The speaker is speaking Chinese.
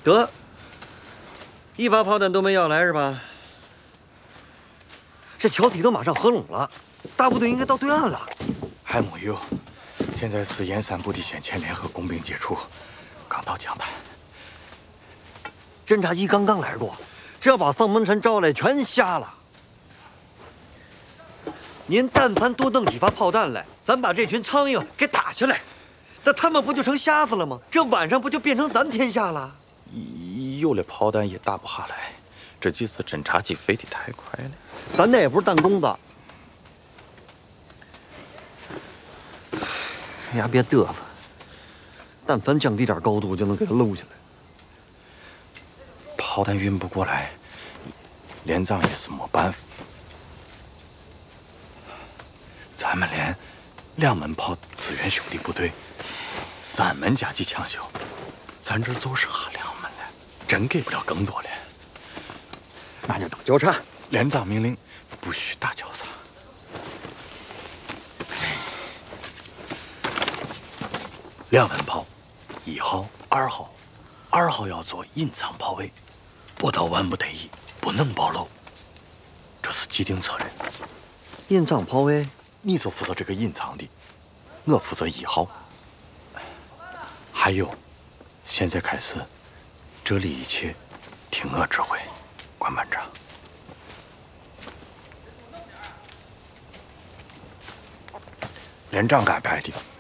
得，一发炮弹都没要来是吧？这桥体都马上合拢了，大部队应该到对岸了。 还没有，现在是燕山部的先遣联合工兵接触，刚到江滩。 侦察机刚刚来过，这要把丧门神招来，全瞎了。您但凡多弄几发炮弹来，咱把这群苍蝇给打下来，那他们不就成瞎子了吗？这晚上不就变成咱天下了？ 有了炮弹也打不下来，这几次侦察机飞得太快了。 咱那也不是弹弓子。哎呀，别嘚瑟，但凡降低点高度，就能给它搂下来。 炮弹运不过来，连长也是没办法。咱们连2门炮支援兄弟部队，3门加急抢修，咱这就剩下2门了，真给不了更多了。 那就打交叉。 连长命令，不许打交叉。2门炮，1号、2号，2号要做隐藏炮位，不到万不得已不能暴露，这是既定策略。 隐藏炮位， 你就负责这个隐藏的，我负责1号。还有，现在开始，这里一切听我指挥，关班长。连长安排的。